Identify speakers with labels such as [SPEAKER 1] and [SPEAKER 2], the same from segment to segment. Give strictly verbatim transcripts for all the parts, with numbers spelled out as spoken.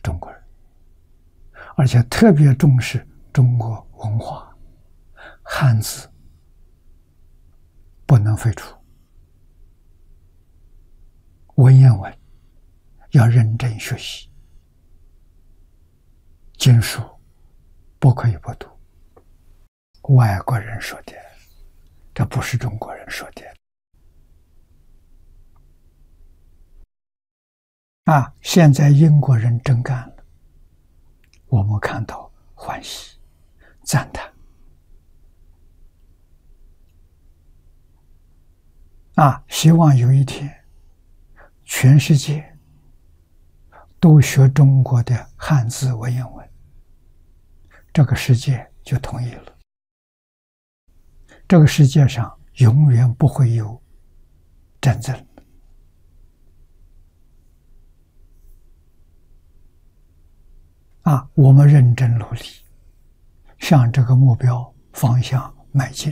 [SPEAKER 1] 中国人，而且特别重视中国文化，汉字不能废除，文言文要认真学习，经书不可以不读。外国人说的，这不是中国人说的。啊，现在英国人真干了，我们看到欢喜、赞叹。啊，希望有一天，全世界都学中国的汉字文言文，这个世界就统一了。这个世界上永远不会有战争。啊，我们认真努力，向这个目标方向迈进。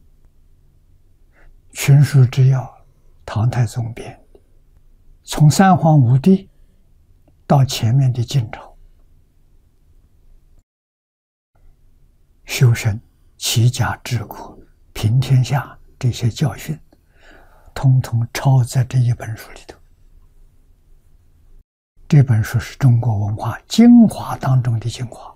[SPEAKER 1] 群书之要，唐太宗编的，从三皇五帝到前面的晋朝，修身、齐家、治国、平天下这些教训，统统抄在这一本书里头。这本书是中国文化精华当中的精华。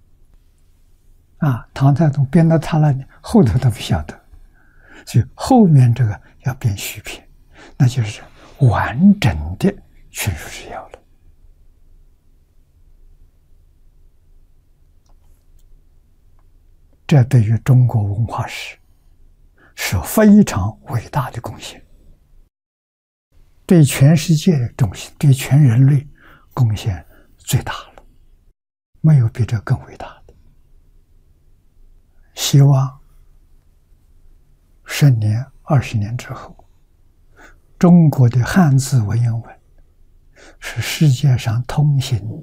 [SPEAKER 1] 啊，唐太宗编到他那里，后头都不晓得，所以后面这个要编续篇，那就是完整的群书之要了。这对于中国文化史是非常伟大的贡献，对全世界的贡献，对全人类贡献最大了，没有比这更伟大的。希望十年、二十年之后，中国的汉字文言文是世界上通行的、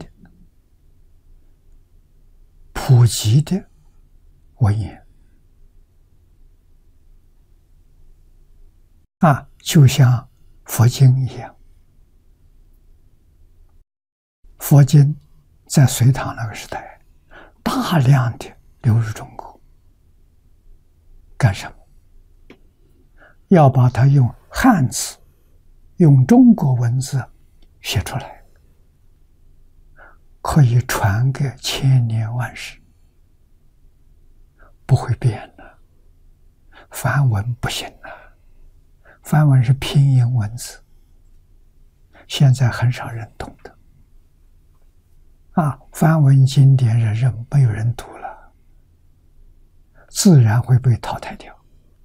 [SPEAKER 1] 普及的文言。啊，就像佛经一样。佛经在隋唐那个时代大量的流入中国，干什么？要把它用汉字、用中国文字写出来，可以传个千年万世，不会变的。梵文不行啊，梵文是拼音文字，现在很少人懂的。啊，梵文经典人人没有人读了，自然会被淘汰掉。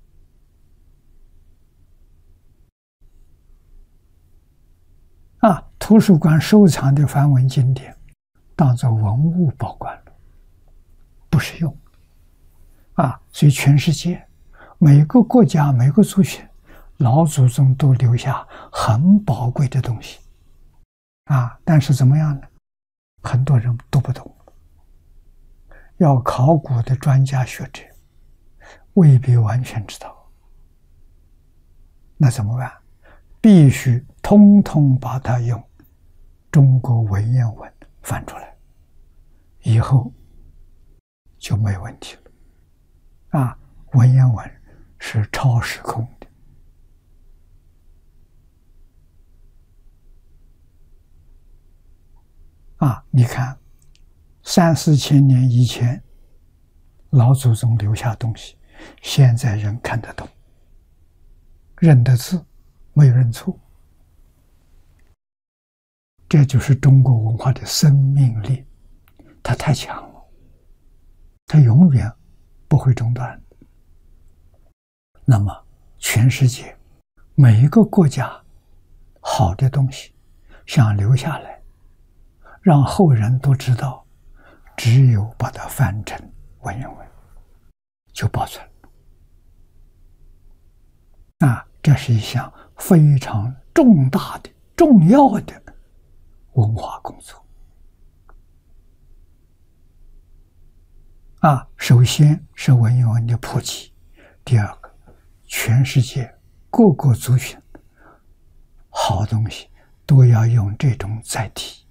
[SPEAKER 1] 啊，图书馆收藏的梵文经典当作文物保管了，不实用。啊，所以全世界每个国家、每个族群，老祖宗都留下很宝贵的东西。啊，但是怎么样呢？很多人都不懂，要考古的专家学者未必完全知道，那怎么办？必须通通把它用中国文言文翻出来，以后就没问题了。啊，文言文是超时空的。啊，你看，三四千年以前，老祖宗留下东西，现在人看得懂，认得字，没有认错。这就是中国文化的生命力，它太强了，它永远不会中断。那么，全世界每一个国家好的东西，想留下来，让后人都知道，只有把它翻成文言文，就保存了。啊，这是一项非常重大的、重要的文化工作。啊，首先是文言文的普及，第二个，全世界各个族群好东西都要用这种载体。